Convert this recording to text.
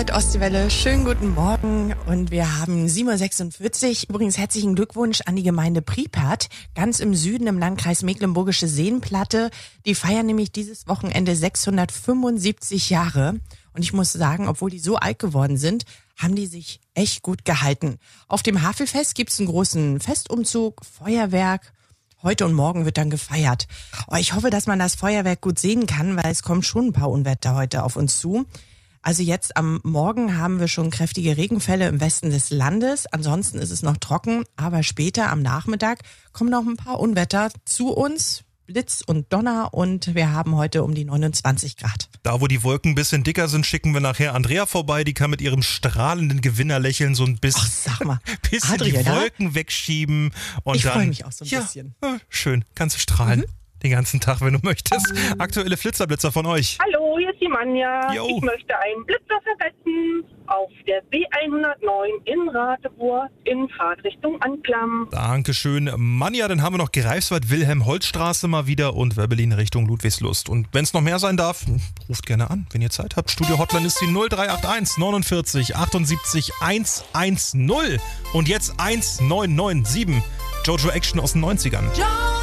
hört Ostseewelle. Schönen guten Morgen und wir haben 7.46 Uhr. Übrigens herzlichen Glückwunsch an die Gemeinde Pripyat, ganz im Süden im Landkreis Mecklenburgische Seenplatte. Die feiern nämlich dieses Wochenende 675 Jahre. Und ich muss sagen, obwohl die so alt geworden sind, haben die sich echt gut gehalten. Auf dem Havelfest gibt's einen großen Festumzug, Feuerwerk. Heute und morgen wird dann gefeiert. Oh, ich hoffe, dass man das Feuerwerk gut sehen kann, weil es kommen schon ein paar Unwetter heute auf uns zu. Also jetzt am Morgen haben wir schon kräftige Regenfälle im Westen des Landes. Ansonsten ist es noch trocken, aber später am Nachmittag kommen noch ein paar Unwetter zu uns. Blitz und Donner und wir haben heute um die 29 Grad. Da, wo die Wolken ein bisschen dicker sind, schicken wir nachher Andrea vorbei. Die kann mit ihrem strahlenden Gewinnerlächeln so ein bisschen, Sag mal, bisschen Adria, die Wolken wegschieben. Und ich dann, freue mich auch so ein bisschen. Schön, kannst du strahlen. Den ganzen Tag, wenn du möchtest. Aktuelle Blitzer von euch. Hallo, hier ist die Manja. Jo. Ich möchte einen Blitzer vergessen auf der B109 in Radeburg in Fahrtrichtung Anklam. Dankeschön. Manja, dann haben wir noch Greifswald, Wilhelm-Holtstraße mal wieder und Wöbbelin Richtung Ludwigslust. Und wenn es noch mehr sein darf, ruft gerne an, wenn ihr Zeit habt. Studio-Hotline ist die 0381 49 78 110 und jetzt 1997. Jojo Action aus den 90ern.